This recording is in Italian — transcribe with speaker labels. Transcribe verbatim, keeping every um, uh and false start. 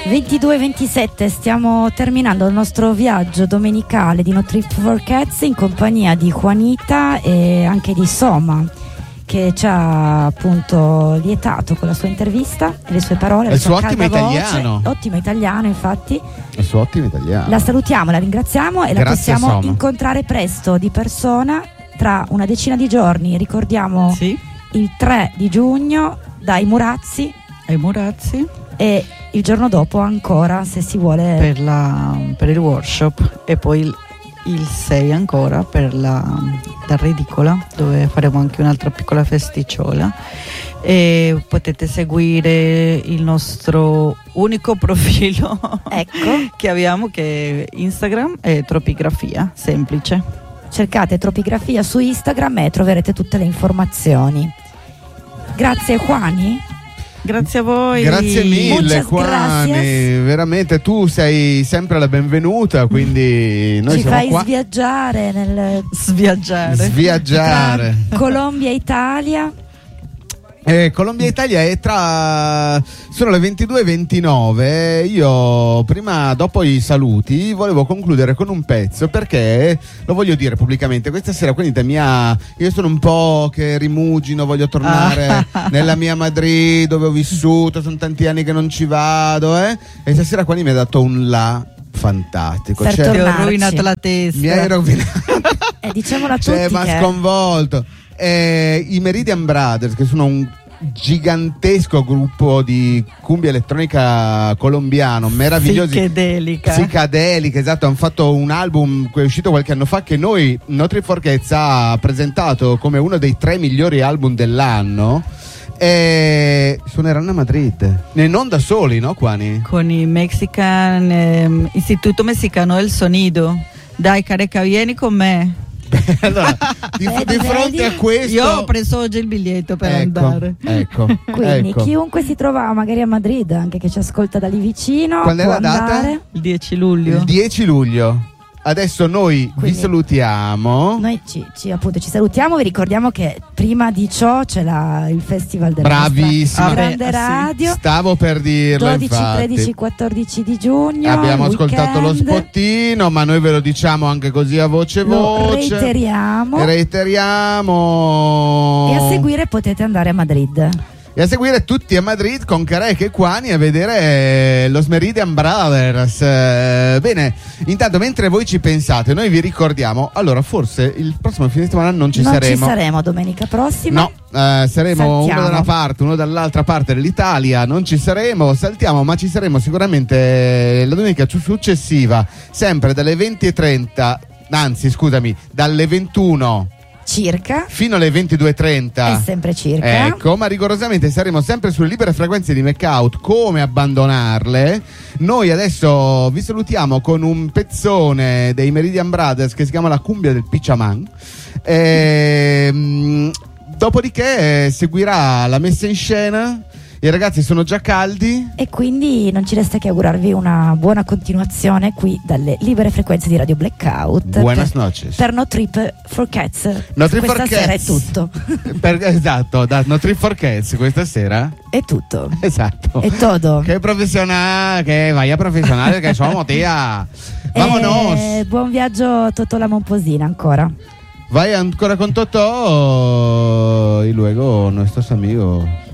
Speaker 1: ventidue ventisette, stiamo terminando il nostro viaggio domenicale di No Trip for Cats in compagnia di Juanita e anche di Soma, che ci ha appunto lietato con la sua intervista e le sue parole,
Speaker 2: il suo ottimo italiano.
Speaker 1: Ottimo italiano, infatti.
Speaker 2: Il suo ottimo italiano.
Speaker 1: La salutiamo, la ringraziamo e
Speaker 2: Grazie,
Speaker 1: la possiamo
Speaker 2: Soma.
Speaker 1: incontrare presto di persona tra una decina di giorni. Ricordiamo
Speaker 3: Sì,
Speaker 1: il tre di giugno dai Murazzi
Speaker 3: ai Murazzi
Speaker 1: e il giorno dopo ancora, se si vuole,
Speaker 3: per, la, per il workshop, e poi il, il sei ancora per la, la Ridicola, dove faremo anche un'altra piccola festicciola. E potete seguire il nostro unico profilo
Speaker 1: ecco,
Speaker 3: che abbiamo, che è Instagram, è Tropigrafia, semplice.
Speaker 1: cercate Tropigrafia su Instagram e troverete tutte le informazioni. Grazie Juani.
Speaker 3: Grazie a voi.
Speaker 2: Grazie mille,
Speaker 1: Muchas
Speaker 2: Juani.
Speaker 1: gracias.
Speaker 2: Veramente tu sei sempre la benvenuta, quindi noi
Speaker 1: Ci
Speaker 2: siamo
Speaker 1: fai
Speaker 2: qua
Speaker 1: sviaggiare nel
Speaker 3: Sviaggiare.
Speaker 2: sviaggiare.
Speaker 1: tra Colombia e Italia.
Speaker 2: Eh, Colombia Italia è tra sono le ventidue e ventinove. Io prima, dopo i saluti, volevo concludere con un pezzo, perché lo voglio dire pubblicamente questa sera. Quindi mia, io sono un po' che rimugino, voglio tornare
Speaker 3: Ah.
Speaker 2: nella mia Madrid dove ho vissuto, sono tanti anni che non ci vado, eh? E stasera qua mi ha dato un là fantastico.
Speaker 1: Per
Speaker 2: Cioè,
Speaker 3: Ti ho
Speaker 1: tornarci.
Speaker 3: rovinato la testa.
Speaker 2: mi hai rovinato.
Speaker 1: E diciamolo a
Speaker 2: Cioè,
Speaker 1: tutti
Speaker 2: ma
Speaker 1: che
Speaker 2: sconvolto. Eh, I Meridian Brothers, che sono un gigantesco gruppo di cumbia elettronica colombiano, meravigliosi,
Speaker 3: Psichedelica.
Speaker 2: psichedelica, esatto, hanno fatto un album che è uscito qualche anno fa, che noi No Trip for Cats ha presentato come uno dei tre migliori album dell'anno. E suoneranno a Madrid, e non da soli, no Juani?
Speaker 3: Con il Mexican ehm, Istituto Messicano del Sonido. Dai Careca, vieni con me.
Speaker 2: Allora, di,
Speaker 1: Vedi,
Speaker 2: di fronte
Speaker 1: vedi?
Speaker 2: a questo
Speaker 3: Io ho preso oggi il biglietto per
Speaker 2: ecco,
Speaker 3: andare.
Speaker 2: ecco,
Speaker 1: quindi
Speaker 2: ecco.
Speaker 1: chiunque si trova magari a Madrid, anche che ci ascolta da lì vicino,
Speaker 2: Quando è
Speaker 1: può
Speaker 2: la data?
Speaker 1: andare.
Speaker 3: Il dieci luglio.
Speaker 2: Il dieci luglio. Adesso noi
Speaker 1: Quindi
Speaker 2: vi salutiamo.
Speaker 1: Noi ci, ci, appunto, ci salutiamo, vi ricordiamo che prima di ciò c'è la, il festival della
Speaker 2: Bravissima.
Speaker 1: nostra grande
Speaker 3: Ah, beh, ah, sì.
Speaker 1: radio,
Speaker 2: Stavo per dirlo,
Speaker 1: dodici,
Speaker 2: infatti.
Speaker 1: tredici, quattordici di giugno.
Speaker 2: Abbiamo
Speaker 1: il
Speaker 2: ascoltato lo
Speaker 1: weekend.
Speaker 2: spottino, ma noi ve lo diciamo anche così a voce
Speaker 1: Lo
Speaker 2: voce.
Speaker 1: reiteriamo.
Speaker 2: Reiteriamo.
Speaker 1: E a seguire potete andare a Madrid.
Speaker 2: E a seguire tutti a Madrid con Carec e Quani a vedere Los Meridian Brothers. Eh, bene, intanto mentre voi ci pensate, noi vi ricordiamo, allora forse il prossimo fine settimana non ci
Speaker 1: non
Speaker 2: saremo.
Speaker 1: ci saremo domenica prossima.
Speaker 2: No, eh, saremo
Speaker 1: Saltiamo.
Speaker 2: uno da una parte, uno dall'altra parte dell'Italia, non ci saremo, saltiamo, ma ci saremo sicuramente la domenica successiva, sempre dalle venti e trenta, anzi scusami, dalle ventuno
Speaker 1: Circa.
Speaker 2: fino alle ventidue e trenta.
Speaker 1: È sempre circa.
Speaker 2: Ecco, ma rigorosamente saremo sempre sulle libere frequenze di Makeout, come abbandonarle. Noi adesso vi salutiamo con un pezzone dei Meridian Brothers che si chiama La cumbia del Pichaman. Ehm, dopodiché seguirà la messa in scena. I ragazzi sono già caldi.
Speaker 1: E quindi non ci resta che augurarvi una buona continuazione qui dalle libere frequenze di Radio Blackout.
Speaker 2: Buenas
Speaker 1: per,
Speaker 2: noches.
Speaker 1: per No Trip for Cats.
Speaker 2: No Trip
Speaker 1: questa
Speaker 2: for
Speaker 1: sera
Speaker 2: Cats.
Speaker 1: è tutto.
Speaker 2: Per- esatto, da No Trip for Cats questa sera.
Speaker 1: È tutto.
Speaker 2: Esatto.
Speaker 1: È todo.
Speaker 2: Che professionale, che vaya professionale che somos, tía. Vámonos.
Speaker 1: Eh, buon viaggio Totò la Momposina ancora.
Speaker 2: Vai ancora con Totò y luego nuestros amigos.